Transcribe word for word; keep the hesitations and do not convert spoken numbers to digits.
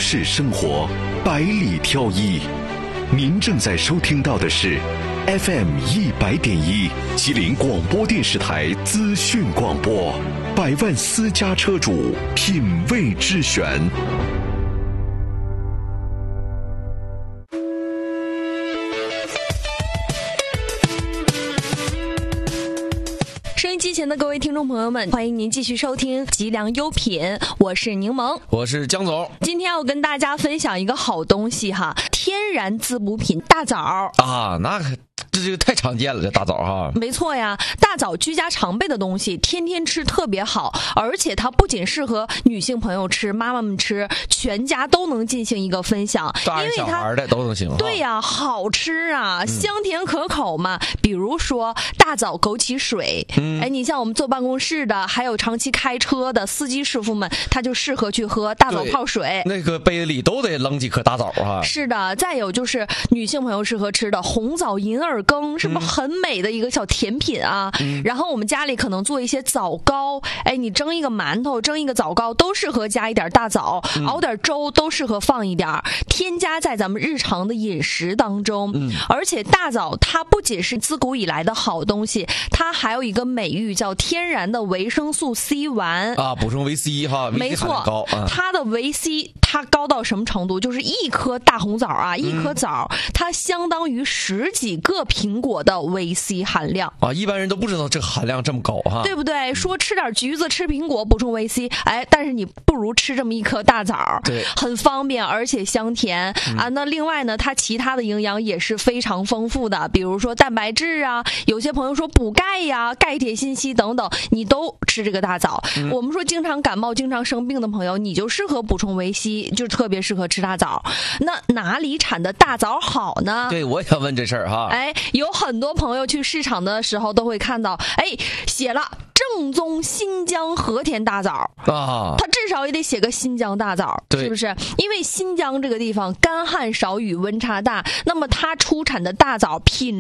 市生活，百里挑一。您正在收听到的是 F M 一百点一吉林广播电视台资讯广播，百万私家车主品味之选。 收音机前的各位听众朋友们，欢迎您继续收听吉良优品，我是柠檬， 我是江总。 今天要跟大家分享一个好东西哈，天然滋补品大枣啊，那这这个太常见了，这大枣哈。 没错呀，大枣居家常备的东西，天天吃特别好，而且它不仅适合女性朋友吃，妈妈们吃，全家都能进行一个分享， 大人小孩的都能行。 对呀，好吃啊，香甜可口嘛。嗯、比如说大枣枸杞水，嗯、哎，你像我们坐办公室的，还有长期开车的司机师傅们，他就适合去喝大枣泡水。 那个杯子里都得扔几颗大枣哈。 是的，再有就是女性朋友适合吃的红枣银耳羹，是不是很美的一个小甜品啊？嗯、然后我们家里可能做一些枣糕，哎，你蒸一个馒头，蒸一个枣糕，都适合加一点大枣，嗯、熬点粥都适合放一点，添加在咱们日常的饮食当中。嗯、而且大枣它不仅是自古以来的好东西，它还有一个美誉叫天然的维生素 C 丸啊，补充维 C 哈， 没错， 高啊、 它的维 C 它高到什么程度？就是一颗大红枣啊，一颗枣，嗯、它相当于十几个苹果的维 C 含量啊，一般人都不知道这个含量这么高哈， 对不对？说吃点橘子、吃苹果补充维 C， 哎，但是你不如吃这么一颗大枣， 对， 很方便而且香甜、嗯、啊。那另外呢，它其他的营养也是非常丰富的，比如说蛋白质啊，有些朋友说补钙呀、钙、铁、锌、硒等等，你都吃这个大枣。嗯、我们说经常感冒、经常生病的朋友，你就适合补充维 C， 就特别适合吃大枣。那哪里产的大枣好呢？ 对，我也想问这事儿哈。 哎，有很多朋友去市场的时候都会看到，哎，写了正宗新疆和田大枣啊，它至少也得写个新疆大枣，是不是？因为新疆这个地方干旱少雨，温差大，那么它出产的大枣品